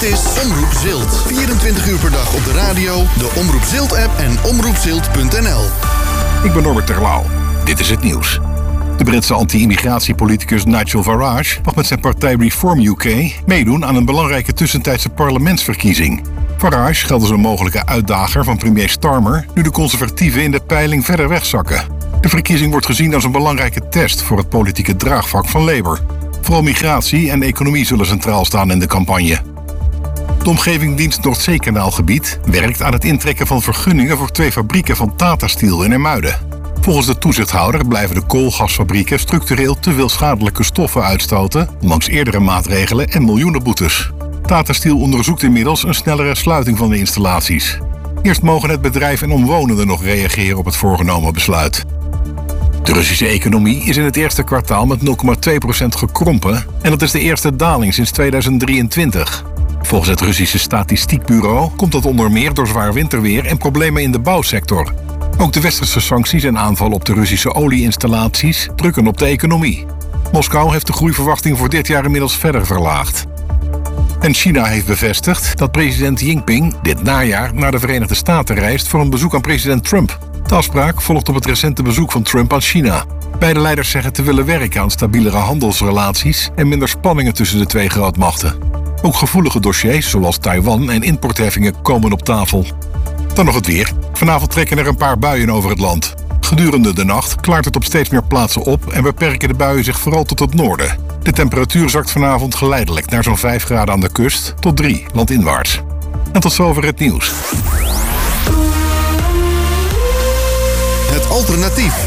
is Omroep Zilt. 24 uur per dag op de radio, de Omroep Zilt-app en omroepzilt.nl. Ik ben Norbert Terlouw. Dit is het nieuws. De Britse anti-immigratiepoliticus Nigel Farage mag met zijn partij Reform UK meedoen aan een belangrijke tussentijdse parlementsverkiezing. Farage geldt als een mogelijke uitdager van premier Starmer, nu de conservatieven in de peiling verder wegzakken. De verkiezing wordt gezien als een belangrijke test voor het politieke draagvlak van Labour. Vooral migratie en economie zullen centraal staan in de campagne. De omgevingsdienst Noordzeekanaalgebied werkt aan het intrekken van vergunningen voor 2 fabrieken van Tata Steel in IJmuiden. Volgens de toezichthouder blijven de koolgasfabrieken structureel te veel schadelijke stoffen uitstoten, ondanks eerdere maatregelen en miljoenen boetes. Tata Steel onderzoekt inmiddels een snellere sluiting van de installaties. Eerst mogen het bedrijf en omwonenden nog reageren op het voorgenomen besluit. De Russische economie is in het eerste kwartaal met 0,2% gekrompen en dat is de eerste daling sinds 2023. Volgens het Russische Statistiekbureau komt dat onder meer door zwaar winterweer en problemen in de bouwsector. Ook de westerse sancties en aanvallen op de Russische olieinstallaties drukken op de economie. Moskou heeft de groeiverwachting voor dit jaar inmiddels verder verlaagd. En China heeft bevestigd dat president Jinping dit najaar naar de Verenigde Staten reist voor een bezoek aan president Trump. De afspraak volgt op het recente bezoek van Trump aan China. Beide leiders zeggen te willen werken aan stabielere handelsrelaties en minder spanningen tussen de 2 grootmachten. Ook gevoelige dossiers zoals Taiwan en importheffingen komen op tafel. Dan nog het weer. Vanavond trekken er een paar buien over het land. Gedurende de nacht klaart het op steeds meer plaatsen op en beperken de buien zich vooral tot het noorden. De temperatuur zakt vanavond geleidelijk naar zo'n 5 graden aan de kust tot 3 landinwaarts. En tot zover het nieuws. Het alternatief.